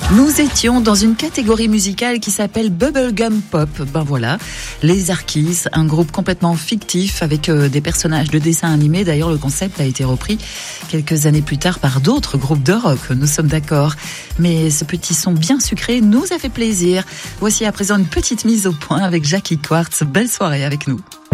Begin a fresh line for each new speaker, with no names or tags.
Nous étions dans une catégorie musicale qui s'appelle Bubblegum Pop. Ben voilà, les Arkees, un groupe complètement fictif avec des personnages de dessins animés. D'ailleurs, le concept a été repris quelques années plus tard par d'autres groupes de rock, nous sommes d'accord. Mais ce petit son bien sucré nous a fait plaisir. Voici à présent une petite mise au point avec Jackie Quartz. Belle soirée avec nous.